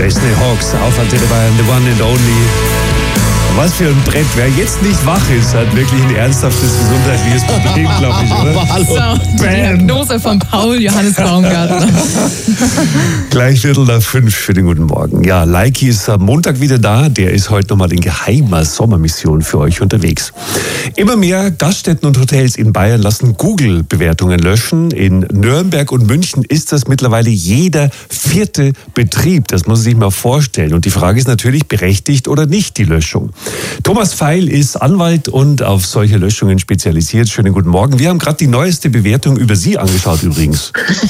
Wesley Hawks auf Antenne Bayern, the one and only. Was für ein Brett. Wer jetzt nicht wach ist, hat wirklich ein ernsthaftes gesundheitliches Problem, glaube ich, oder? Hallo. So, die Diagnose von Paul Johannes Baumgartner. Gleich 4:45 für den guten Morgen. Ja, Leiki ist am Montag wieder da. Der ist heute nochmal in geheimer Sommermission für euch unterwegs. Immer mehr Gaststätten und Hotels in Bayern lassen Google-Bewertungen löschen. In Nürnberg und München ist das mittlerweile jeder 4. Betrieb. Das muss man sich mal vorstellen. Und die Frage ist natürlich, berechtigt oder nicht die Löschung. Thomas Pfeil ist Anwalt und auf solche Löschungen spezialisiert. Schönen guten Morgen. Wir haben gerade die neueste Bewertung über Sie angeschaut übrigens.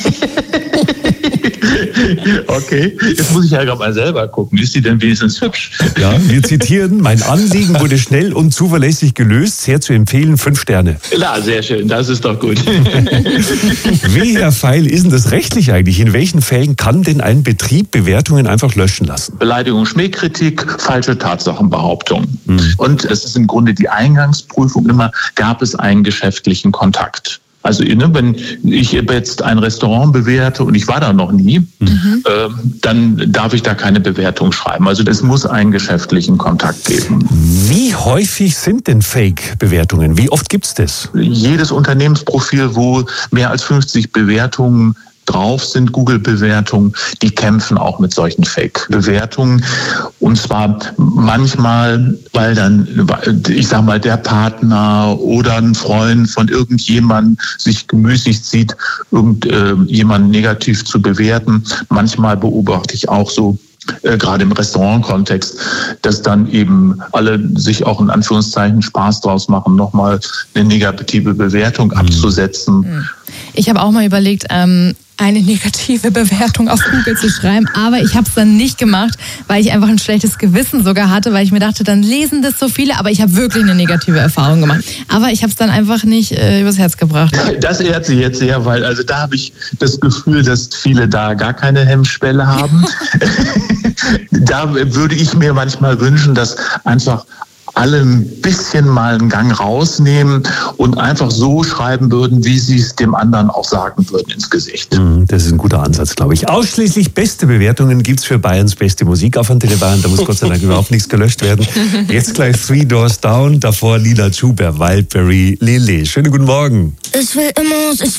Okay, jetzt muss ich ja gerade mal selber gucken. Ist die denn wenigstens hübsch? Ja, wir zitieren: Mein Anliegen wurde schnell und zuverlässig gelöst. Sehr zu empfehlen, 5 Sterne. Ja, sehr schön, das ist doch gut. Wie, Herr Pfeil, ist denn das rechtlich eigentlich? In welchen Fällen kann denn ein Betrieb Bewertungen einfach löschen lassen? Beleidigung, Schmähkritik, falsche Tatsachenbehauptung. Und es ist im Grunde die Eingangsprüfung immer, gab es einen geschäftlichen Kontakt? Also wenn ich jetzt ein Restaurant bewerte und ich war da noch nie, dann darf ich da keine Bewertung schreiben. Also es muss einen geschäftlichen Kontakt geben. Wie häufig sind denn Fake-Bewertungen? Wie oft gibt's das? Jedes Unternehmensprofil, wo mehr als 50 Bewertungen drauf sind, Google-Bewertungen, die kämpfen auch mit solchen Fake-Bewertungen. Und zwar manchmal, weil dann, ich sag mal, der Partner oder ein Freund von irgendjemandem sich gemüßigt sieht, irgendjemanden negativ zu bewerten. Manchmal beobachte ich auch so, gerade im Restaurant-Kontext, dass dann eben alle sich auch in Anführungszeichen Spaß draus machen, nochmal eine negative Bewertung abzusetzen. Ich habe auch mal überlegt, eine negative Bewertung auf Google zu schreiben, aber ich habe es dann nicht gemacht, weil ich einfach ein schlechtes Gewissen sogar hatte, weil ich mir dachte, dann lesen das so viele, aber ich habe wirklich eine negative Erfahrung gemacht. Aber ich habe es dann einfach nicht übers Herz gebracht. Das ehrt Sie jetzt sehr, weil also da habe ich das Gefühl, dass viele da gar keine Hemmschwelle haben. Da würde ich mir manchmal wünschen, dass einfach alle ein bisschen mal einen Gang rausnehmen und einfach so schreiben würden, wie sie es dem anderen auch sagen würden ins Gesicht. Das ist ein guter Ansatz, glaube ich. Ausschließlich beste Bewertungen gibt's für Bayerns beste Musik auf Antenne Bayern. Da muss Gott sei Dank überhaupt nichts gelöscht werden. Jetzt gleich 3 Doors Down, davor Nina Chuber, Wildberry Lele. Schönen guten Morgen. Ich will immer